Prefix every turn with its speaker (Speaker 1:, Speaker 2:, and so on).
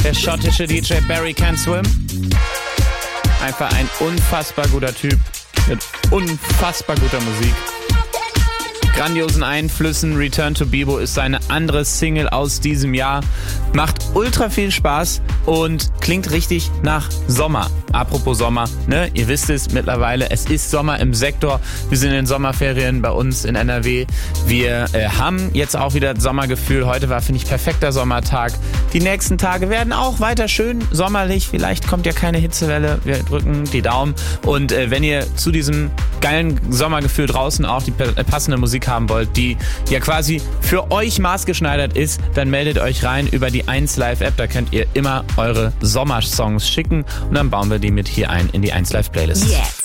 Speaker 1: Der schottische DJ Barry Can Swim. Einfach ein unfassbar guter Typ mit unfassbar guter Musik. Grandiosen Einflüssen. Return to Bibo ist seine andere Single aus diesem Jahr. Macht ultra viel Spaß und klingt richtig nach Sommer. Apropos Sommer, ne? Ihr wisst es mittlerweile, es ist Sommer im Sektor. Wir sind in den Sommerferien bei uns in NRW. Wir haben jetzt auch wieder Sommergefühl. Heute war, finde ich, perfekter Sommertag. Die nächsten Tage werden auch weiter schön sommerlich. Vielleicht kommt ja keine Hitzewelle. Wir drücken die Daumen. Und wenn ihr zu diesem geilen Sommergefühl draußen auch die passende Musik haben wollt, die ja quasi für euch maßgeschneidert ist, dann meldet euch rein über die 1Live App. Da könnt ihr immer eure Sommersongs schicken und dann bauen wir die mit hier ein in die 1Live Playlist.
Speaker 2: Jetzt